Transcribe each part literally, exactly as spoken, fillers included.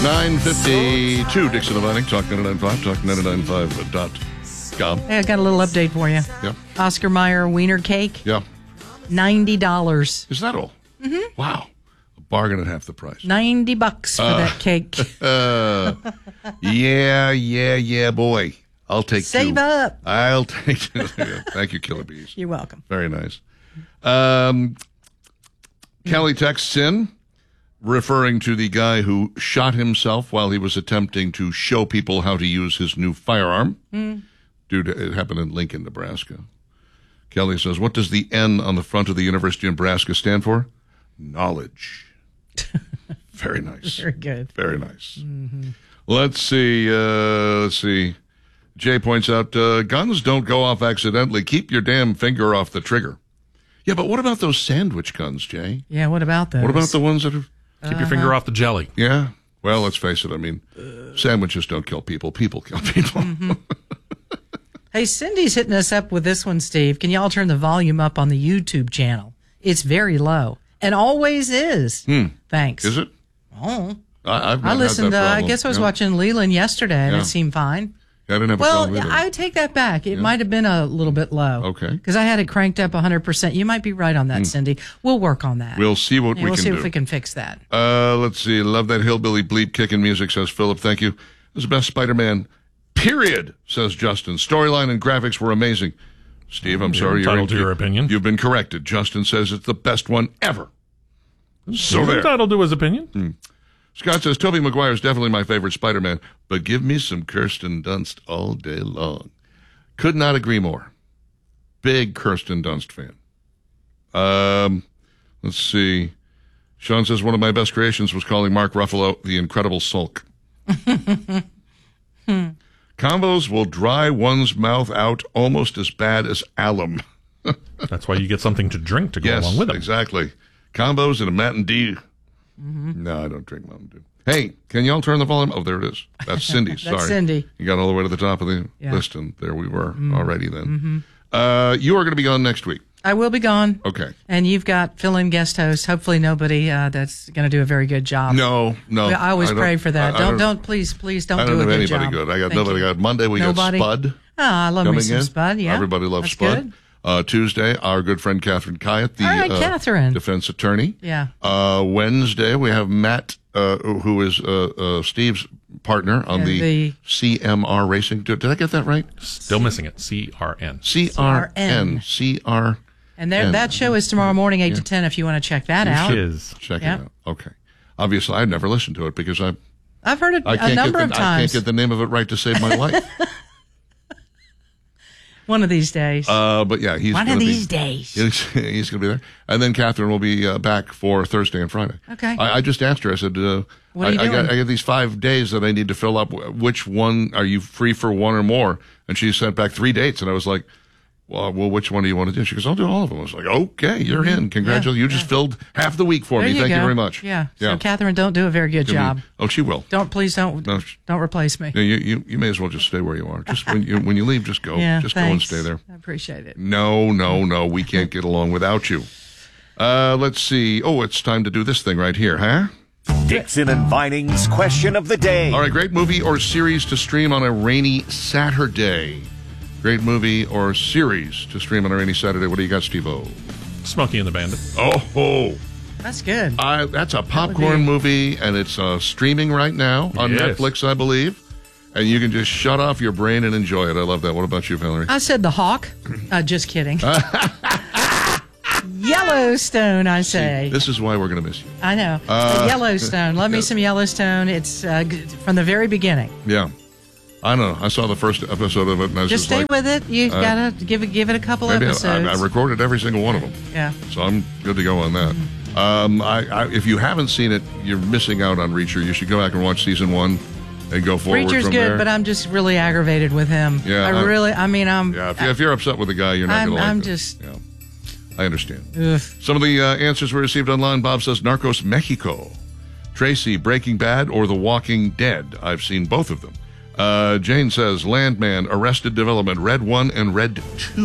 nine fifty-two, Dixon and Vining, Talk ninety-nine point five, Talk ninety-nine point five dot com. Hey, I got a little update for you. Yeah. Oscar Mayer Wiener Cake, Yeah. ninety dollars. Is that all? Mm-hmm. Wow. A bargain at half the price. ninety bucks for Uh, that cake. Uh, yeah, yeah, yeah, boy. I'll take Save two. up. I'll take two. Thank you, Killer Bees. You're welcome. Very nice. Um, Kelly texts in, referring to the guy who shot himself while he was attempting to show people how to use his new firearm. Mm. Due to, it happened in Lincoln, Nebraska. Kelly says, what does the N on the front of the University of Nebraska stand for? Knowledge. Very nice. Very good. Very nice. Mm-hmm. Let's see. Uh, let's see. Jay points out, uh, guns don't go off accidentally. Keep your damn finger off the trigger. Yeah, but what about those sandwich guns, Jay? Yeah, what about those? What about the ones that are... Keep uh-huh. your finger off the jelly. Yeah. Well, let's face it. I mean, uh, sandwiches don't kill people. People kill people. Mm-hmm. Hey, Cindy's hitting us up with this one, Steve. Can y'all turn the volume up on the YouTube channel? It's very low. And always is. Hmm. Thanks. Is it? Oh. I, I've not I listened, had that uh, I problem. guess I was yeah. watching Leland yesterday, and Yeah. it seemed fine. Yeah, I didn't have a well, problem either. I take that back. It yeah. might have been a little bit low. Okay. Because I had it cranked up one hundred percent. You might be right on that, mm. Cindy. We'll work on that. We'll see what yeah, we we'll can do. do. We'll see if we can fix that. Uh, let's see. Love that hillbilly bleep kicking music, says Philip. Thank you. It was the best Spider-Man, period, says Justin. Storyline and graphics were amazing. Steve, I'm You're sorry. entitled you're, to your opinion. You've been corrected. Justin says it's the best one ever. So He's there. entitled to his opinion. Hmm. Scott says, Tobey Maguire is definitely my favorite Spider-Man, but give me some Kirsten Dunst all day long. Could not agree more. Big Kirsten Dunst fan. Um, let's see. Sean says, one of my best creations was calling Mark Ruffalo the Incredible Sulk. hmm. Combos will dry one's mouth out almost as bad as alum. That's why you get something to drink to go yes, along with it. Exactly. Combos and a Mountain Dew. Mm-hmm. No, I don't drink Mountain Dew. Hey, can y'all turn the volume? Oh, there it is. That's Cindy. That's Sorry. Cindy. You got all the way to the top of the yeah. list, and there we were mm-hmm. already then. Mm-hmm. Uh, you are going to be gone next week. I will be gone. Okay. And you've got fill-in guest host. Hopefully nobody uh, that's going to do a very good job. No, no. I always I pray for that. I, I don't, don't, don't, please, please don't, I don't do a have good anybody job. good. I got Thank nobody you. good. Monday we nobody? got Spud. Oh, I love me some in. Spud, yeah. Everybody loves that's Spud. Good. Uh, Tuesday, our good friend Catherine Kyatt, the All right, uh, Catherine. defense attorney. Yeah. Uh, Wednesday, we have Matt, uh, who is uh, uh, Steve's partner on And the, the C M R Racing. Did, did I get that right? Still missing it. C R N. C R N. C R. And there, that show is tomorrow morning, eight yeah. to ten, if you want to check that out. It is. Check yep. it out. Okay. Obviously, I've never listened to it because I I've heard it I can't a number get the, of I can't times. get the name of it right to save my life. One of these days. Uh, but yeah, he's One of be, these days. He's, he's going to be there. And then Catherine will be uh, back for Thursday and Friday. Okay. I, I just asked her, I said, uh, What are you I, I, got, doing? I got these five days that I need to fill up. Which one, are you free for one or more? And she sent back three dates. And I was like, well, well, which one do you want to do? She goes, I'll do all of them. I was like, okay, you're mm-hmm. in. Congratulations. Yeah, you just yeah. filled half the week for there me. you Thank go. you very much. Yeah. yeah. So, Catherine, don't do a very good Give job. Me, oh, she will. Don't, please don't, No, don't replace me. You, you, you may as well just stay where you are. Just when you, when you leave, just go. Yeah, just thanks. go and stay there. I appreciate it. No, no, no. We can't get along without you. Uh, let's see. Oh, it's time to do this thing right here, huh? Dixon and Vining's question of the day. All right, great movie or series to stream on a rainy Saturday. Great movie or series to stream on a rainy Saturday. What do you got, Steve-O? Smokey and the Bandit. Oh, ho. That's good. I, that's a popcorn be... movie, and it's uh, streaming right now on yes. Netflix, I believe. And you can just shut off your brain and enjoy it. I love that. What about you, Valerie? I said The Hawk. Uh, just kidding. Yellowstone, I say. See, this is why we're going to miss you. I know. Uh, Yellowstone. Love me yeah. some Yellowstone. It's uh, g- from the very beginning. Yeah. I don't know. I saw the first episode of it, and I was Just just, stay like, with it. You uh, gotta give it give it a couple maybe I, episodes. I, I recorded every single one of them. Yeah. So I'm good to go on that. Mm-hmm. Um, I, I, if you haven't seen it, you're missing out on Reacher. You should go back and watch season one and go forward Preacher's from good, there. but I'm just really aggravated with him. Yeah, I I- really. I mean, I'm. yeah, if, if you're upset with the guy, you're not I'm- going to like I'm it. just- Yeah, I understand. Ugh. Some of the uh, answers we received online. Bob says Narcos Mexico. Tracy, Breaking Bad or The Walking Dead. I've seen both of them. Uh, Jane says Landman, Arrested Development, Red one and Red two.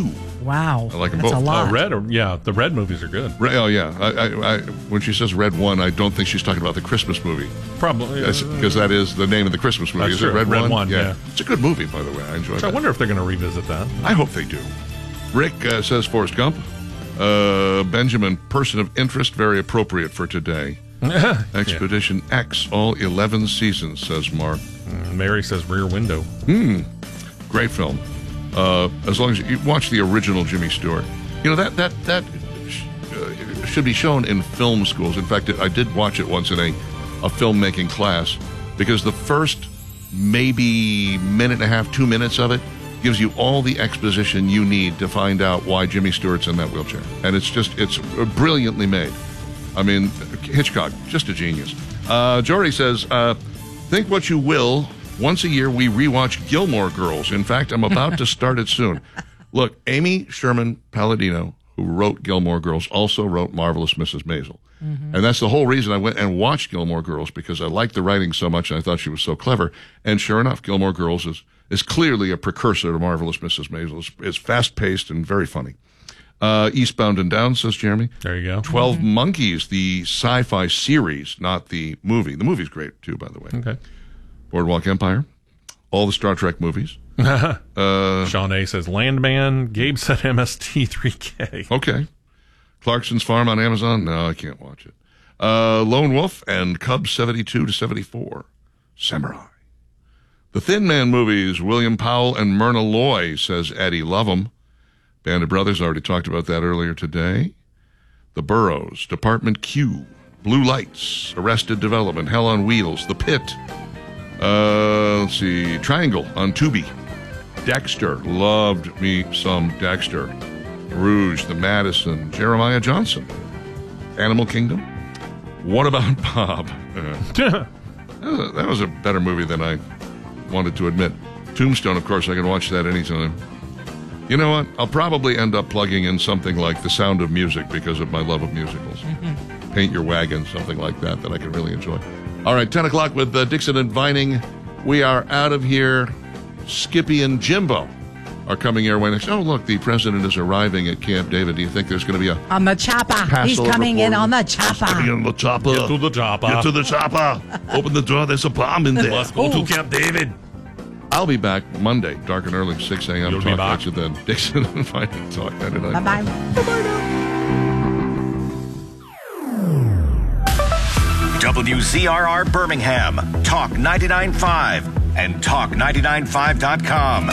Wow. I like them That's both. a lot. Uh, red, or, yeah, the red movies are good. Re- oh, yeah. I, I, I, when she says Red One, I don't think she's talking about the Christmas movie. Probably. Because that is the name of the Christmas movie. That's Is true. it Red, Red One? One, yeah. It's a good movie, by the way. I enjoy So I that. wonder if they're going to revisit that. I hope they do. Rick uh, says Forrest Gump. Uh, Benjamin, person of interest, very appropriate for today. Expedition yeah. X, all eleven seasons, says Mark. Mm, Mary says Rear Window. Hmm. Great film. Uh, as long as you, you watch the original Jimmy Stewart. You know, that, that, that sh- uh, should be shown in film schools. In fact, I did watch it once in a, a filmmaking class because the first maybe minute and a half, two minutes of it gives you all the exposition you need to find out why Jimmy Stewart's in that wheelchair. And it's just, it's brilliantly made. I mean, Hitchcock, just a genius. Uh, Jory says, uh, think what you will. Once a year, we rewatch Gilmore Girls. In fact, I'm about to start it soon. Look, Amy Sherman Palladino, who wrote Gilmore Girls, also wrote Marvelous Missus Maisel. Mm-hmm. And that's the whole reason I went and watched Gilmore Girls, because I liked the writing so much and I thought she was so clever. And sure enough, Gilmore Girls is, is clearly a precursor to Marvelous Missus Maisel. It's, it's fast-paced and very funny. Uh, Eastbound and Down, says Jeremy. There you go. Twelve Mm-hmm. Monkeys, the sci-fi series, not the movie. The movie's great, too, by the way. Okay. Boardwalk Empire. All the Star Trek movies. uh, Sean A. says Landman. Gabe said M S T three K. Okay. Clarkson's Farm on Amazon. No, I can't watch it. Uh, Lone Wolf and Cub seventy-two to seventy-four. Samurai. The Thin Man movies. William Powell and Myrna Loy, says Eddie. Love 'em. Band of Brothers. Already talked about that earlier today. The Burrows. Department Q. Blue Lights. Arrested Development. Hell on Wheels. The Pit. Uh, let's see. Triangle on Tubi. Dexter. Loved me some Dexter. Rouge, The Madison, Jeremiah Johnson. Animal Kingdom. What About Bob? Uh, that was a better movie than I wanted to admit. Tombstone, of course, I can watch that anytime. You know what? I'll probably end up plugging in something like The Sound of Music because of my love of musicals. Mm-hmm. Paint Your Wagon, something like that, that I can really enjoy. All right, ten o'clock with uh, Dixon and Vining. We are out of here. Skippy and Jimbo are coming your way next. Oh, look, the president is arriving at Camp David. Do you think there's going to be a On the chopper. He's Passover coming in party? on the Coming chopper. in the chopper. Get to the chopper. Get to the chopper. Open the door. There's a bomb in there. Let's go to Camp David. I'll be back Monday, dark and early, six a.m. You'll Talk be back. at you then. Dixon and Vining Talk ninety-nine. Bye-bye. Bye-bye now. W Z R R Birmingham, Talk ninety-nine point five, and talk ninety-nine five dot com.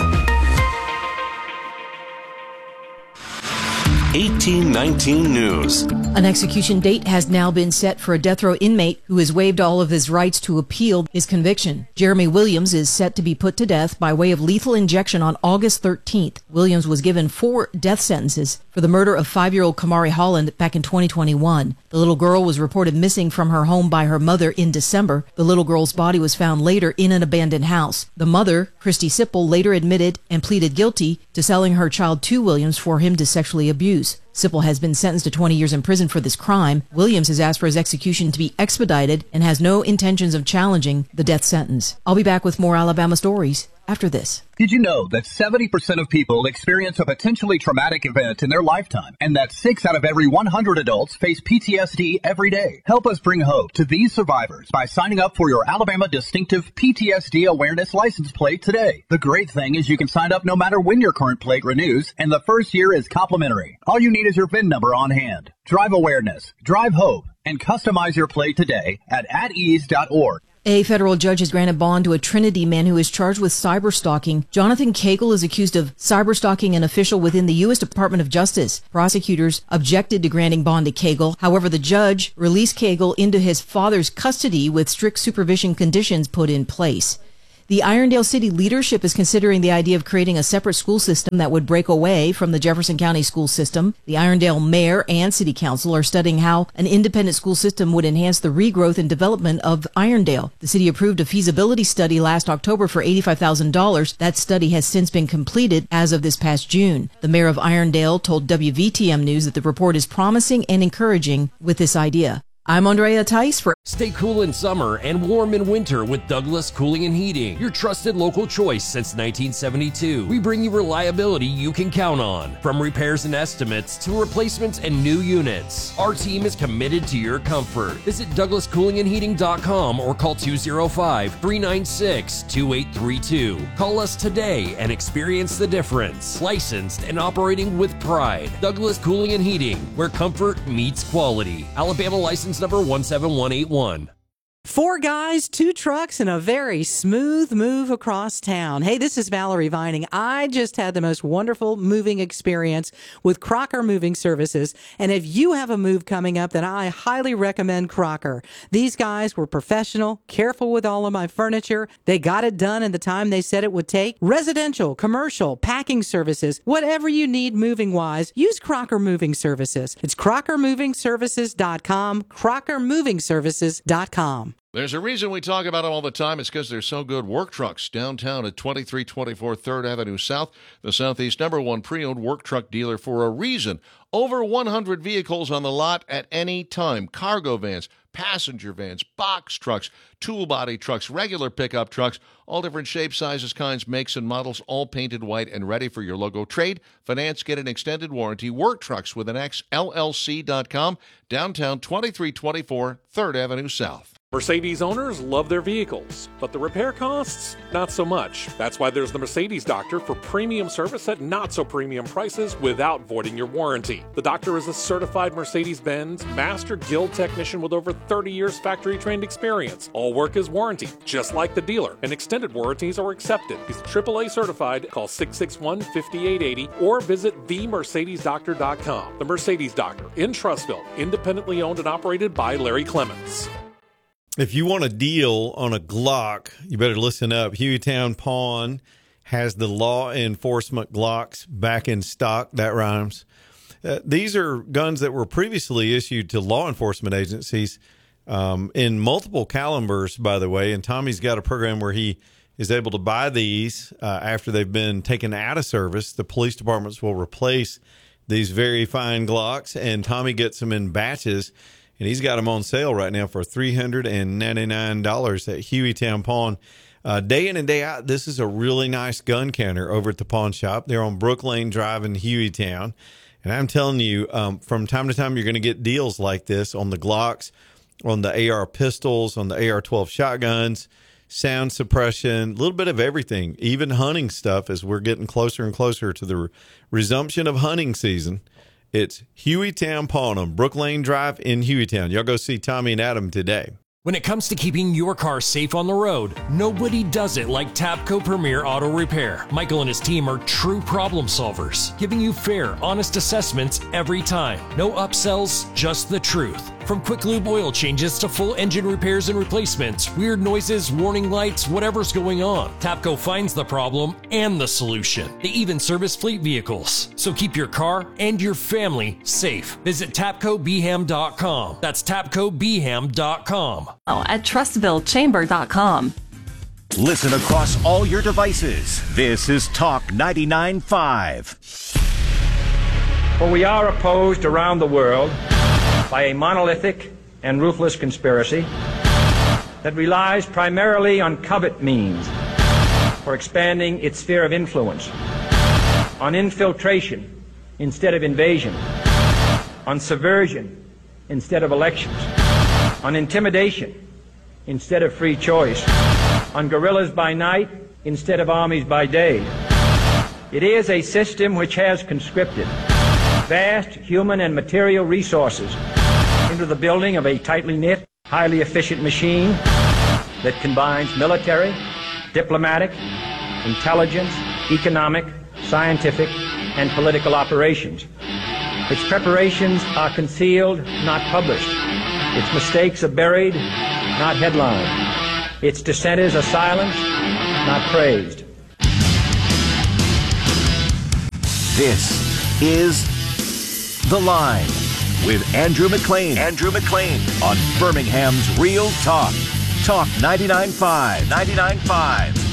eighteen nineteen News. An execution date has now been set for a death row inmate who has waived all of his rights to appeal his conviction. Jeremy Williams is set to be put to death by way of lethal injection on August thirteenth. Williams was given four death sentences for the murder of five-year-old Kamari Holland back in twenty twenty-one. The little girl was reported missing from her home by her mother in December. The little girl's body was found later in an abandoned house. The mother, Christy Sipple, later admitted and pleaded guilty to selling her child to Williams for him to sexually abuse. Sipple has been sentenced to twenty years in prison for this crime. Williams has asked for his execution to be expedited and has no intentions of challenging the death sentence. I'll be back with more Alabama stories after this. Did you know that seventy percent of people experience a potentially traumatic event in their lifetime, and that six out of every one hundred adults face P T S D every day? Help us bring hope to these survivors by signing up for your Alabama Distinctive P T S D Awareness License Plate today. The great thing is you can sign up no matter when your current plate renews, and the first year is complimentary. All you need is your V I N number on hand. Drive awareness, drive hope, and customize your plate today at at ease dot org. A federal judge has granted bond to a Trinity man who is charged with cyberstalking. Jonathan Cagle is accused of cyberstalking an official within the U S Department of Justice. Prosecutors objected to granting bond to Cagle. However, the judge released Cagle into his father's custody with strict supervision conditions put in place. The Irondale City leadership is considering the idea of creating a separate school system that would break away from the Jefferson County school system. The Irondale mayor and city council are studying how an independent school system would enhance the regrowth and development of Irondale. The city approved a feasibility study last October for eighty-five thousand dollars. That study has since been completed as of this past June. The mayor of Irondale told W V T M News that the report is promising and encouraging with this idea. I'm Andrea Tice for Stay cool in summer and warm in winter with Douglas Cooling and Heating, your trusted local choice since nineteen seventy-two. We bring you reliability you can count on, from repairs and estimates to replacements and new units. Our team is committed to your comfort. Visit douglas cooling and heating dot com or call two oh five, three nine six, two eight three two. Call us today and experience the difference. Licensed and operating with pride. Douglas Cooling and Heating, where comfort meets quality. Alabama license number one seven one eight one. Four guys, two trucks, and a very smooth move across town. Hey, this is Valerie Vining. I just had the most wonderful moving experience with Crocker Moving Services. And if you have a move coming up, then I highly recommend Crocker. These guys were professional, careful with all of my furniture. They got it done in the time they said it would take. Residential, commercial, packing services, whatever you need moving-wise, use Crocker Moving Services. It's crocker moving services dot com, crocker moving services dot com. There's a reason we talk about them all the time. It's because they're so good. Work Trucks, downtown at twenty-three twenty-four third Avenue South, the Southeast number one pre-owned work truck dealer for a reason. Over one hundred vehicles on the lot at any time. Cargo vans, passenger vans, box trucks, tool body trucks, regular pickup trucks, all different shapes, sizes, kinds, makes, and models, all painted white and ready for your logo. Trade, finance, get an extended warranty. Work Trucks with an X, L L C dot com, downtown twenty-three twenty-four third Avenue South. Mercedes owners love their vehicles, but the repair costs, not so much. That's why there's the Mercedes Doctor for premium service at not-so-premium prices without voiding your warranty. The Doctor is a certified Mercedes-Benz Master Guild technician with over thirty years factory-trained experience. All work is warranty, just like the dealer, and extended warranties are accepted. He's triple A certified. Call six six one, five eight eight zero or visit the mercedes doctor dot com. The Mercedes Doctor in Trussville, independently owned and operated by Larry Clements. If you want a deal on a Glock, you better listen up. Hueytown Pawn has the law enforcement Glocks back in stock. That rhymes. Uh, these are guns that were previously issued to law enforcement agencies um, in multiple calibers, by the way. And Tommy's got a program where he is able to buy these uh, after they've been taken out of service. The police departments will replace these very fine Glocks, and Tommy gets them in batches. And he's got them on sale right now for three hundred ninety-nine dollars at Hueytown Pawn. Uh, day in and day out, this is a really nice gun counter over at the pawn shop. They're on Brook Lane Drive in Hueytown. And I'm telling you, um, from time to time, you're going to get deals like this on the Glocks, on the A R pistols, on the A R twelve shotguns, sound suppression, a little bit of everything, even hunting stuff as we're getting closer and closer to the re- resumption of hunting season. It's Hueytown Pawn on Brook Lane Drive in Hueytown. Y'all go see Tommy and Adam today. When it comes to keeping your car safe on the road, nobody does it like Tapco Premier Auto Repair. Michael and his team are true problem solvers, giving you fair, honest assessments every time. No upsells, just the truth. From quick lube oil changes to full engine repairs and replacements, weird noises, warning lights, whatever's going on, Tapco finds the problem and the solution. They even service fleet vehicles. So keep your car and your family safe. Visit tapco b ham dot com. That's tapco b ham dot com. At trustville chamber dot com. Listen across all your devices. This is Talk ninety-nine point five. For we are opposed around the world by a monolithic and ruthless conspiracy that relies primarily on covert means for expanding its sphere of influence, on infiltration instead of invasion, on subversion instead of elections, on intimidation instead of free choice, on guerrillas by night instead of armies by day. It is a system which has conscripted vast human and material resources into the building of a tightly knit, highly efficient machine that combines military, diplomatic, intelligence, economic, scientific, and political operations. Its preparations are concealed, not published. Its mistakes are buried, not headlined. Its dissenters are silenced, not praised. This is The Line with Andrew McLean. Andrew McLean on Birmingham's Real Talk. Talk ninety-nine point five. ninety-nine point five.